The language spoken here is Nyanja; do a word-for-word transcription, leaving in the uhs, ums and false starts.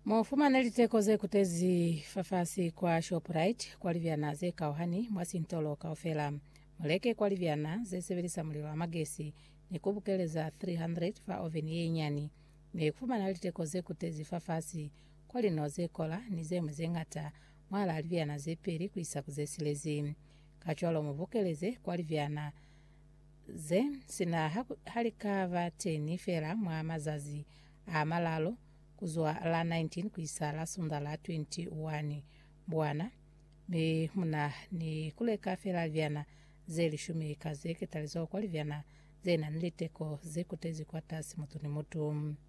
mufuma neliteko zekutezi fafasi kwa Shoprite kwalivyana zekauhani mwasintolo kaofela muleke kwalivyana zesevelisa muliro wa magesi nikubukeleza three hundred fa oven yenyani nekufuma naliteko zekutezi fafasi kwalino zekola nizemwe zengata mwala alivyana zeperi kuisa kuzesilezi kachwalo mubukeleze kwalivyana ze sina halikava teni fera mwa mazazi amalalo kuzwa la nineteen kuisa la sunda la twenty-one bwana me muna ni kuleka fera vyana zeli shumika zeke talizo kwa livyana zena niliteko zekutezi kwa tasi mutuni mutu.